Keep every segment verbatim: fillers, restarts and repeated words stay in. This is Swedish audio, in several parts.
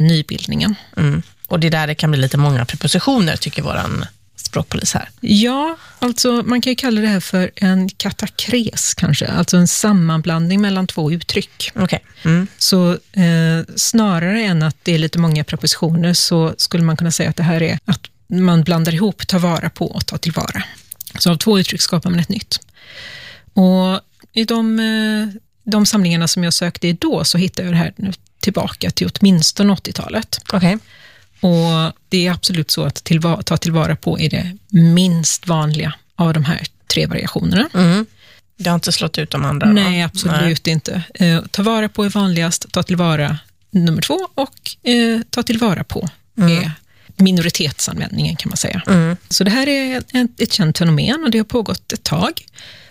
nybildningen. Mm. Och det är där det kan bli lite många prepositioner, tycker våran språkpolis här. Ja, alltså man kan ju kalla det här för en katakres kanske, alltså en sammanblandning mellan två uttryck. Okay. Mm. Så eh, snarare än att det är lite många prepositioner så skulle man kunna säga att det här är att man blandar ihop ta vara på och ta tillvara. Så av två uttryck skapar man ett nytt. Och i de, eh, de samlingarna som jag sökte i då så hittade jag det här nu tillbaka till åtminstone åttiotalet. Okej. Okay. Och det är absolut så att tillva- ta tillvara på är det minst vanliga av de här tre variationerna. Mm. Det har inte slått ut de andra? Nej, absolut Nej. inte. Eh, ta vara på är vanligast, ta tillvara nummer två och eh, ta tillvara på mm. är minoritetsanvändningen kan man säga. Mm. Så det här är ett, ett känt fenomen och det har pågått ett tag.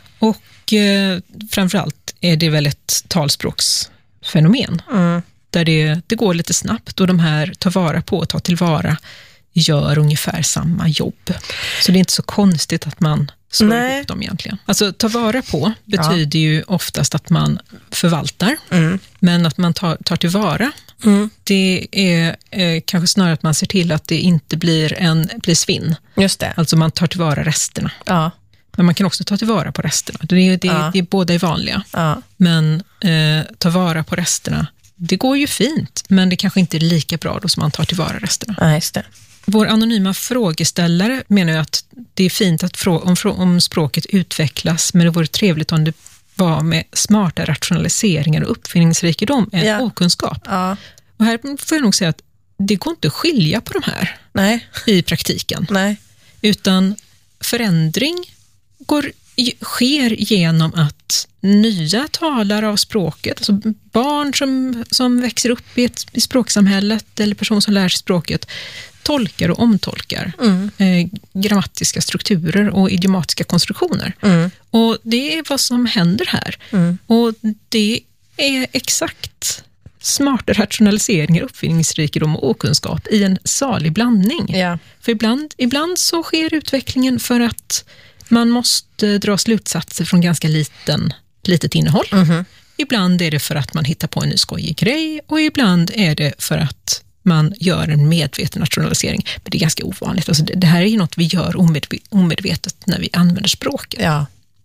Och eh, framförallt är det väl ett talspråksfenomen. Mm. Där det, det går lite snabbt och de här ta vara på och ta tillvara gör ungefär samma jobb. Så det är inte så konstigt att man slår Nej. ihop dem egentligen. Alltså ta vara på betyder ja. ju oftast att man förvaltar. Mm. Men att man tar, tar tillvara, mm. det är eh, kanske snarare att man ser till att det inte blir en blir svinn. Just det. Alltså man tar tillvara resterna. Ja. Men man kan också ta tillvara på resterna. Det är, det, ja. det är båda är vanliga. Ja. Men eh, ta vara på resterna, det går ju fint, men det kanske inte är lika bra då som man tar tillvara resterna. Ja, just det. Vår anonyma frågeställare menar ju att det är fint att frå- om, frå- om språket utvecklas, men det vore trevligt om det var med smarta rationaliseringar och uppfinningsrikedom än ja. okunskap. Ja. Och här får jag nog säga att det går inte att skilja på de här Nej. i praktiken. Nej. Utan förändring går, sker genom att nya talare av språket, alltså barn som, som växer upp i, ett, i språksamhället eller person som lär sig språket, tolkar och omtolkar mm. eh, grammatiska strukturer och idiomatiska konstruktioner. Mm. Och det är vad som händer här. Mm. Och det är exakt smarta rationaliseringar, uppfinningsrikedom och okunskap i en salig blandning. Ja. För ibland, ibland så sker utvecklingen för att man måste dra slutsatser från ganska liten, litet innehåll. Mm. Ibland är det för att man hittar på en ny skojig grej och ibland är det för att man gör en medveten rationalisering. Men det är ganska ovanligt. Alltså det, det här är ju något vi gör omedv- omedvetet när vi använder språket. Ja.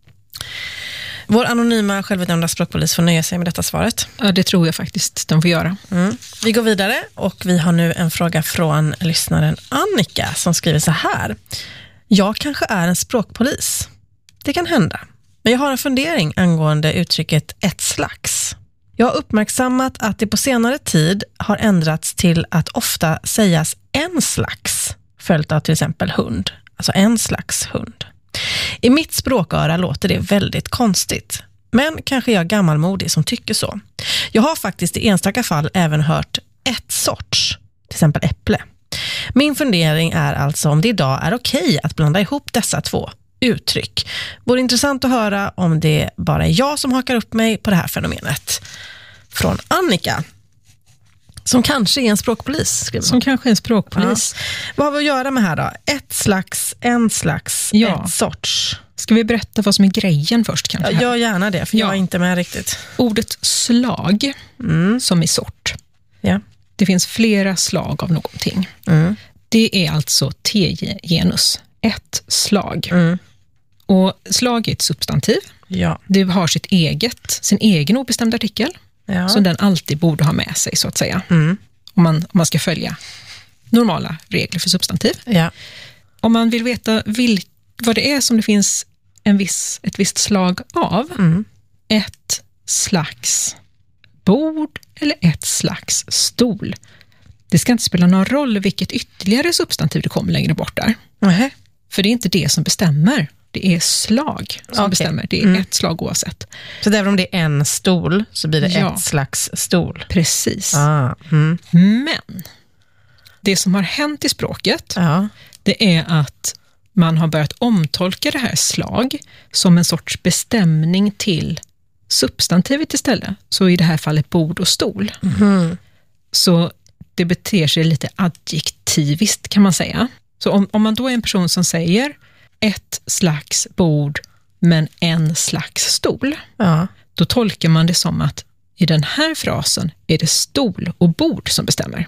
Vår anonyma självutnämnda språkpolis får nöja sig med detta svaret. Ja, det tror jag faktiskt de får göra. Mm. Vi går vidare och vi har nu en fråga från lyssnaren Annika som skriver så här. Jag kanske är en språkpolis. Det kan hända. Men jag har en fundering angående uttrycket ett slags. Jag har uppmärksammat att det på senare tid har ändrats till att ofta sägas en slags, följt av till exempel hund. Alltså en slags hund. I mitt språköra låter det väldigt konstigt. Men kanske jag är gammalmodig som tycker så. Jag har faktiskt i enstaka fall även hört ett sorts, till exempel äpple. Min fundering är alltså om det idag är okej att blanda ihop dessa två uttryck. Vore intressant att höra om det bara är jag som hakar upp mig på det här fenomenet. Från Annika, som kanske är en språkpolis. Skriver som kanske är en språkpolis. Ja. Vad har vi att göra med här då? Ett slags, en slags, ja. ett sorts. Ska vi berätta vad som är grejen först kanske? Ja, gör gärna det, för ja. jag är inte med riktigt. Ordet slag, mm. som i sort. Ja. Det finns flera slag av någonting. Mm. Det är alltså T-genus. Ett slag. Mm. Och slag är ett substantiv. Ja. Det har sitt eget, sin egen obestämda artikel. Ja. Som den alltid borde ha med sig så att säga. Mm. Om, man, om man ska följa normala regler för substantiv. Ja. Om man vill veta vilk, vad det är som det finns en viss, ett visst slag av. Mm. Ett slags bord eller ett slags stol. Det ska inte spela någon roll vilket ytterligare substantiv det kommer längre bort där. Mm. För det är inte det som bestämmer. Det är slag som okay. bestämmer. Det är mm. ett slag oavsett. Så även om det är en stol så blir det ja. ett slags stol? Precis. Ah. Mm. Men det som har hänt i språket ja. det är att man har börjat omtolka det här slag som en sorts bestämning till substantivet istället. Så i det här fallet bord och stol. Mm. Så det beter sig lite adjektiviskt kan man säga. Så om, om man då är en person som säger ett slags bord men en slags stol. Ja. Då tolkar man det som att i den här frasen är det stol och bord som bestämmer.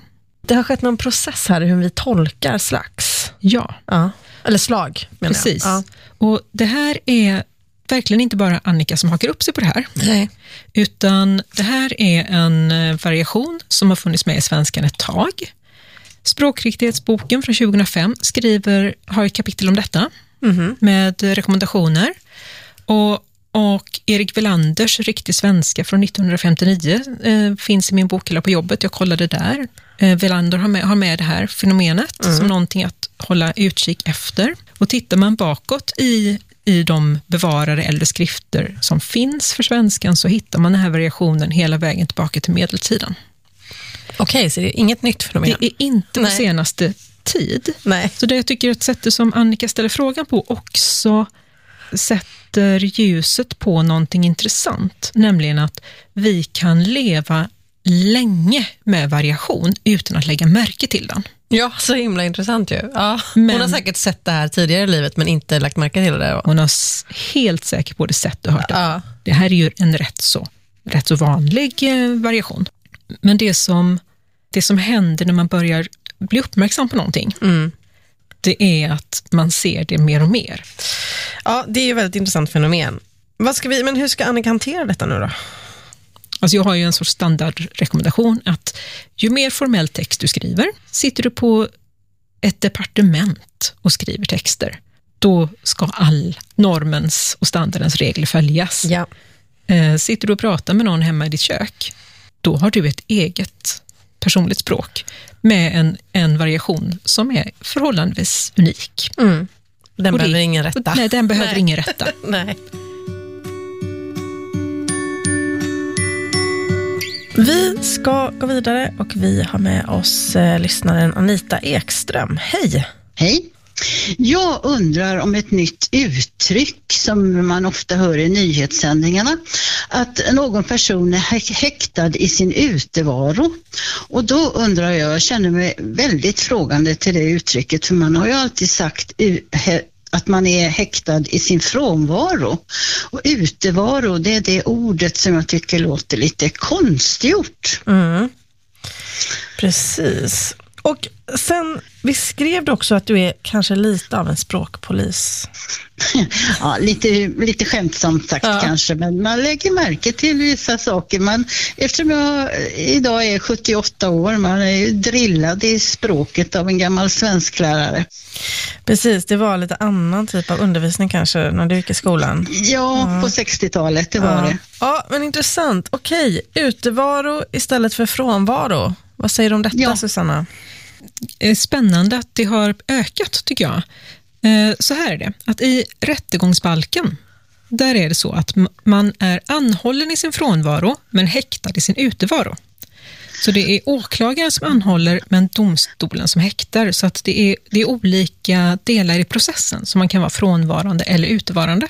Det har skett någon process här i hur vi tolkar slags. Ja. Ja. Eller slag, menar Precis. jag. Ja. Och det här är verkligen inte bara Annika som hakar upp sig på det här. Nej. Utan det här är en variation som har funnits med i svenskan ett tag. Språkriktighetsboken från tjugohundrafem skriver, har ett kapitel om detta mm-hmm. med rekommendationer. Och, och Erik Welanders Riktig svenska från nittonhundrafemtionio eh, finns i min bokhylla på jobbet. Jag kollade där. Eh, Welander har med, har med det här fenomenet mm. som någonting att hålla utkik efter. Och tittar man bakåt i, i de bevarade äldre skrifter som finns för svenskan så hittar man den här variationen hela vägen tillbaka till medeltiden. Okej, så det är inget nytt fenomen? Det är inte på senaste tid. Nej. Så det jag tycker att sättet som Annika ställer frågan på också sätter ljuset på någonting intressant. Nämligen att vi kan leva länge med variation utan att lägga märke till den. Ja, så himla intressant ju. Ja. Men, hon har säkert sett det här tidigare i livet men inte lagt märke till det. Hon har helt säkert både sett och hört det. Ja. Det här är ju en rätt så, rätt så vanlig eh, variation. Men det som, det som händer när man börjar bli uppmärksam på någonting mm. det är att man ser det mer och mer. Ja, det är ju ett väldigt intressant fenomen. Vad ska vi, men hur ska Annika hantera detta nu då? Alltså jag har ju en sorts standardrekommendation att ju mer formell text du skriver, sitter du på ett departement och skriver texter, då ska all normens och standardens regler följas. Ja. Eh, sitter du och pratar med någon hemma i ditt kök, då har du ett eget personligt språk med en, en variation som är förhållandevis unik. Mm. Den och behöver det, ingen rätta. Nej, den behöver nej. ingen rätta. Nej. Vi ska gå vidare och vi har med oss eh, lyssnaren Anita Ekström. Hej! Hej! Jag undrar om ett nytt uttryck som man ofta hör i nyhetssändningarna, att någon person är häktad i sin utevaro. Och då undrar jag, jag känner mig väldigt frågande till det uttrycket, för man har ju alltid sagt att man är häktad i sin frånvaro. Och utevaro, det är det ordet som jag tycker låter lite konstgjort. Mm. Precis. Och sen beskrev du också att du är kanske lite av en språkpolis. Ja, lite, lite skämtsamt sagt ja. kanske, men man lägger märke till vissa saker. Man, eftersom jag idag är sjuttioåtta år, man är ju drillad i språket av en gammal svensklärare. Precis, det var lite annan typ av undervisning kanske när du gick i skolan. Ja, ja. På sextiotalet, det var ja. det. Ja, men intressant. Okej, utevaro istället för frånvaro. Vad säger du om detta, ja. Susanna? Spännande att det har ökat, tycker jag. Så här är det, att i rättegångsbalken, där är det så att man är anhållen i sin frånvaro men häktad i sin utevaro. Så det är åklagaren som anhåller men domstolen som häktar, så att det är, det är olika delar i processen som man kan vara frånvarande eller utevarande.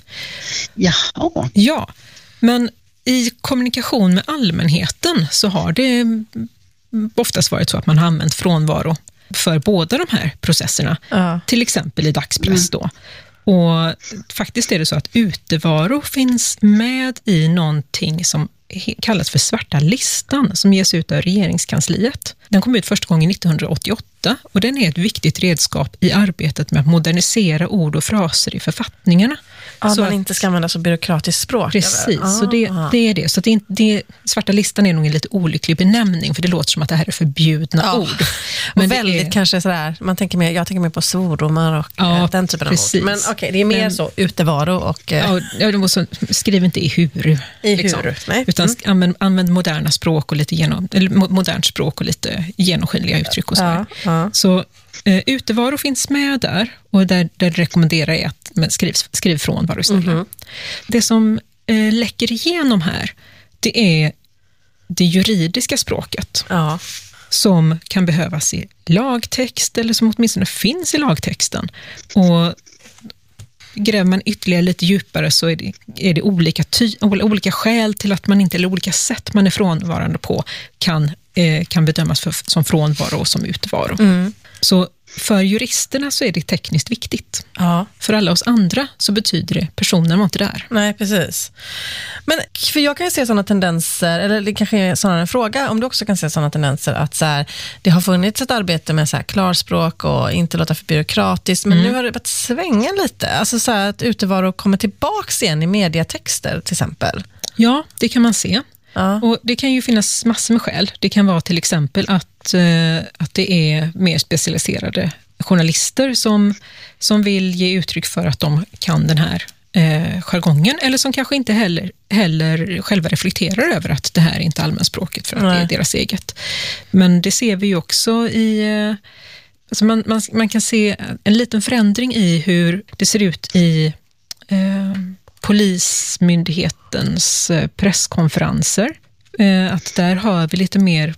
Jaha. Ja, men i kommunikation med allmänheten så har det oftast varit så att man har använt frånvaro för båda de här processerna. Ja. Till exempel i dagspress då. Och faktiskt är det så att utevaro finns med i någonting som kallas för svarta listan, som ges ut av regeringskansliet. Den kom ut första gången nittonhundraåttioåtta och den är ett viktigt redskap i arbetet med att modernisera ord och fraser i författningarna. Ja, så man att, inte ska använda så byråkratiskt språk. Precis, ah, så det, det är det. Så det, det, svarta listan är nog en lite olycklig benämning, för det låter som att det här är förbjudna ja. ord. Men väldigt är, kanske sådär, man tänker mer, jag tänker mer på svordomar och ja, den typen precis. av ord. Men okej, okay, det är mer Men, så utevaro och... Ja, ja så, skriv inte i huru. I liksom, huru, nej. Utan mm. använd, använd moderna språk och lite genom, eller modernt språk och lite genomskinliga uttryck och så. Ja, ja. Så eh, utevaro finns med där, och där, där rekommenderar jag att men skriv, skriv frånvaro istället. Mm-hmm. Det som eh, läcker igenom här, det är det juridiska språket. Ja. Som kan behövas i lagtext eller som åtminstone finns i lagtexten. Och gräver man ytterligare lite djupare så är det, är det olika, ty, olika skäl till att man inte, eller olika sätt man är frånvarande på kan, eh, kan bedömas för, som frånvaro och som utvaro. Mm. Så för juristerna så är det tekniskt viktigt. Ja. För alla oss andra så betyder det personen var inte där. Nej, precis. Men för jag kan ju se sådana tendenser, eller det kanske är sådana en fråga, om du också kan se sådana tendenser att så här, det har funnits ett arbete med så här klarspråk och inte låta för byråkratiskt, men mm. nu har det börjat svänga lite. Alltså så här att utevaro kommer tillbaks igen i mediatexter till exempel. Ja, det kan man se. Ja. Och det kan ju finnas massor med skäl. Det kan vara till exempel att, eh, att det är mer specialiserade journalister som, som vill ge uttryck för att de kan den här eh, jargongen, eller som kanske inte heller, heller själva reflekterar över att det här är inte allmänspråket för att Nej. Det är deras eget. Men det ser vi ju också i... Eh, alltså man, man, man kan se en liten förändring i hur det ser ut i... Eh, Polismyndighetens presskonferenser. Att där har vi lite mer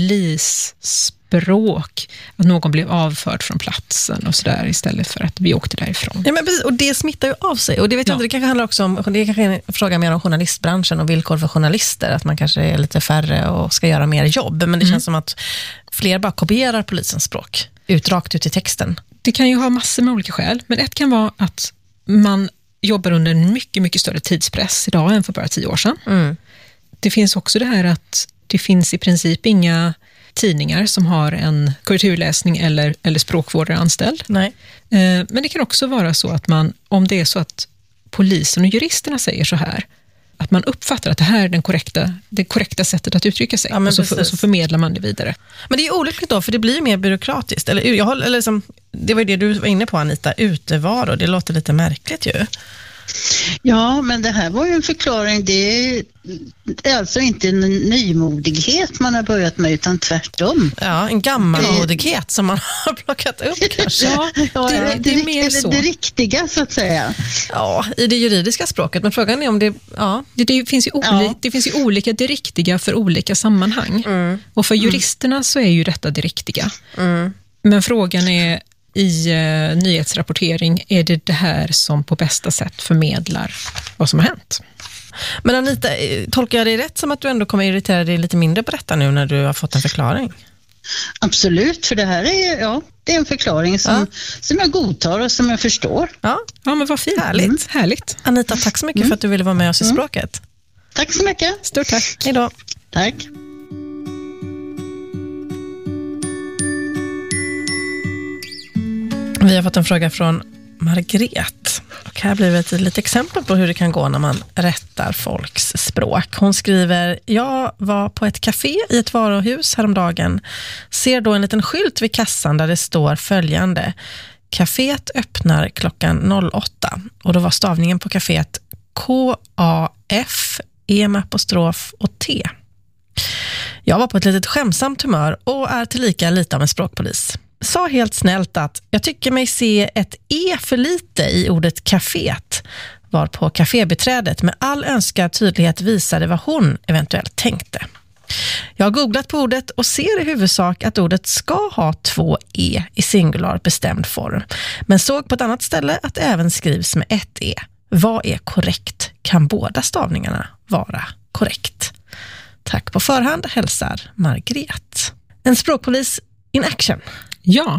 polisspråk. Att någon blev avförd från platsen och sådär istället för att vi åkte därifrån. Ja, men precis, och det smittar ju av sig. Och det vet jag ja. inte, det kanske handlar också om, det kanske är en fråga mer om journalistbranschen och villkor för journalister. Att man kanske är lite färre och ska göra mer jobb. Men det mm. känns som att fler bara kopierar polisens språk ut rakt ut i texten. Det kan ju ha massor med olika skäl. Men ett kan vara att man jobbar under en mycket, mycket större tidspress idag än för bara tio år sedan. Mm. Det finns också det här att det finns i princip inga tidningar som har en korrekturläsning eller, eller språkvårdare anställd. Nej. Eh, men det kan också vara så att man, om det är så att polisen och juristerna säger så här, att man uppfattar att det här är den korrekta, det korrekta sättet att uttrycka sig. Ja, och, så, och så förmedlar man det vidare. Men det är olyckligt då, för det blir mer byråkratiskt. Eller, jag håller, eller liksom, det var ju det du var inne på, Anita, utevaro. Det låter lite märkligt ju. Ja, men det här var ju en förklaring. Det är alltså inte en nymodighet man har börjat med, utan tvärtom. Ja, en gammalmodighet det... som man har plockat upp kanske. Ja, det, ja, det, det, det är mer det, så. Det riktiga så att säga. Ja, i det juridiska språket. Men frågan är om det... Ja. Det, det, finns, ju oli, ja. det finns ju olika det riktiga för olika sammanhang. Mm. Och för juristerna mm. så är ju detta det riktiga. Mm. Men frågan är i uh, nyhetsrapportering, är det det här som på bästa sätt förmedlar vad som har hänt? Men Anita, tolkar jag det rätt som att du ändå kommer irritera dig lite mindre på detta nu när du har fått en förklaring? Absolut, för det här är, ja, det är en förklaring som, ja. som jag godtar och som jag förstår. Ja, ja men vad fint. Härligt. Mm. Härligt. Anita, tack så mycket mm. för att du ville vara med oss i mm. språket. Tack så mycket. Stort tack. Hej då. Tack. Vi har fått en fråga från Margret. Och här blir det ett litet exempel på hur det kan gå när man rättar folks språk. Hon skriver: jag var på ett café i ett varuhus häromdagen. Ser då en liten skylt vid kassan där det står följande: Caféet öppnar klockan åtta. Och då var stavningen på caféet K A F, E med apostrof och T. Jag var på ett litet skämsamt humör och är tillika lite av en språkpolis. Sa helt snällt att jag tycker mig se ett E för lite i ordet kaféet, var på kafébeträdet med all önskad tydlighet visade vad hon eventuellt tänkte. Jag har googlat på ordet och ser i huvudsak att ordet ska ha två E i singular bestämd form, men såg på ett annat ställe att det även skrivs med ett E. Vad är korrekt? Kan båda stavningarna vara korrekt? Tack på förhand, hälsar Margret. En språkpolis in action. Ja,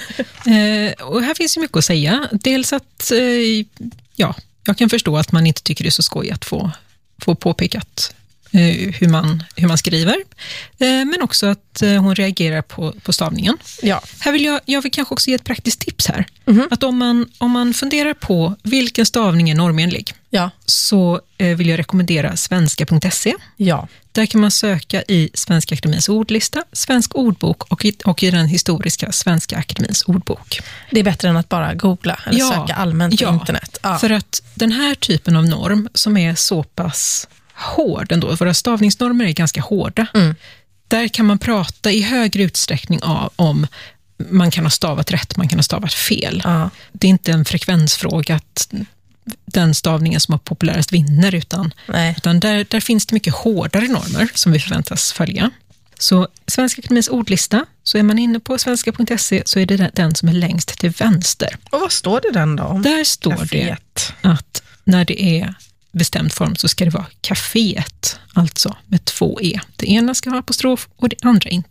eh, och här finns ju mycket att säga. Dels att eh, ja, jag kan förstå att man inte tycker det är så skoj att få, få påpekat eh, hur, man, hur man skriver. Eh, men också att eh, hon reagerar på, på stavningen. Ja. Här vill jag, jag vill kanske också ge ett praktiskt tips här. Mm-hmm. Att om man, om man funderar på vilken stavning är normenlig, ja. så eh, vill jag rekommendera svenska punkt se. Ja. Där kan man söka i Svenska Akademins ordlista, Svensk ordbok och i, och i den historiska Svenska Akademins ordbok. Det är bättre än att bara googla eller ja, söka allmänt på ja, internet. Ja, för att den här typen av norm som är så pass hård ändå, våra stavningsnormer är ganska hårda. Mm. Där kan man prata i högre utsträckning av, om man kan ha stavat rätt, man kan ha stavat fel. Ja. Det är inte en frekvensfråga att den stavningen som har populärast vinner, utan, utan där, där finns det mycket hårdare normer som vi förväntas följa. Så Svenska Akademins ordlista, så är man inne på svenska punkt se så är det den, den som är längst till vänster. Och vad står det den då? Där står Caféet. Det att när det är bestämd form så ska det vara kaféet, alltså med två E. Det ena ska ha apostrof och det andra inte.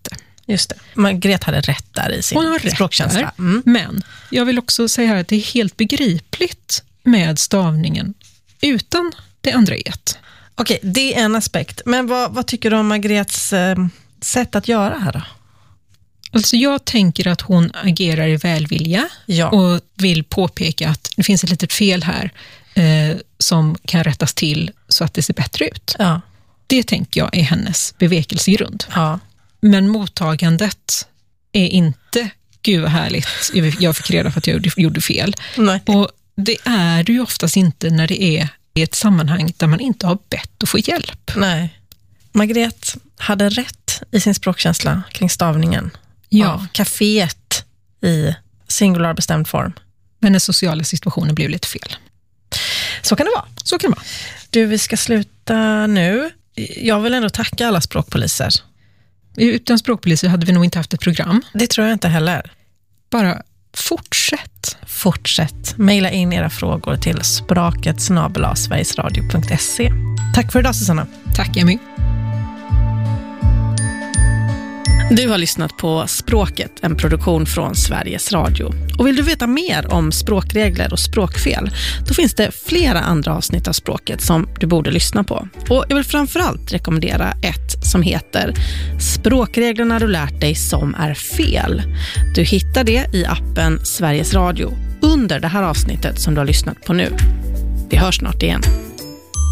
Just det. Margret hade rätt där i sin Hon har rätt språkkänsla. Mm. Men jag vill också säga här att det är helt begripligt med stavningen utan det andra et. Okej, det är en aspekt. Men vad, vad tycker du om Margrets eh, sätt att göra här då? Alltså jag tänker att hon agerar i välvilja Ja. och vill påpeka att det finns ett litet fel här eh, som kan rättas till så att det ser bättre ut. Ja. Det tänker jag är hennes bevekelsegrund. Ja. Men mottagandet är inte, gud vad härligt, jag fick reda på att jag gjorde fel. Nej. Och det är det ju oftast inte när det är i ett sammanhang där man inte har bett att få hjälp. Nej. Margret hade rätt i sin språkkänsla kring stavningen. Ja. Caféet i singular bestämd form. Men den sociala situationen blev lite fel. Så kan det vara. Så kan det vara. Du, vi ska sluta nu. Jag vill ändå tacka alla språkpoliser. Utan språkpoliser hade vi nog inte haft ett program. Det tror jag inte heller. Bara fortsätt. Fortsätt. Maila in era frågor till spraket snabel-a sverigesradio punkt se. Tack för idag, Susanna. Tack, Emmy. Du har lyssnat på Språket, en produktion från Sveriges Radio. Och vill du veta mer om språkregler och språkfel, då finns det flera andra avsnitt av Språket som du borde lyssna på. Och jag vill framförallt rekommendera ett som heter Språkreglerna du lärt dig som är fel. Du hittar det i appen Sveriges Radio under det här avsnittet som du har lyssnat på nu. Vi hörs snart igen.